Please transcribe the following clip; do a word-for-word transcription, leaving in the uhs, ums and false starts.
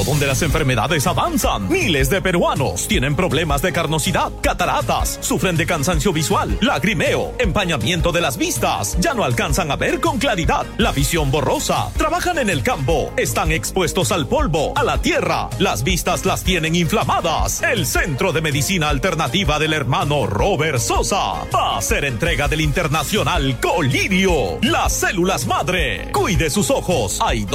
donde las enfermedades avanzan. Miles de peruanos tienen problemas de carnosidad, cataratas, sufren de cansancio visual, lagrimeo, empañamiento de las vistas, ya no alcanzan a ver con claridad, la visión borrosa, trabajan en el campo, están expuestos al polvo, a la tierra, las vistas las tienen inflamadas. El Centro de Medicina Alternativa del hermano Robert Sosa va a hacer entrega del internacional Colirio, las células madre. Cuide sus ojos, hay dos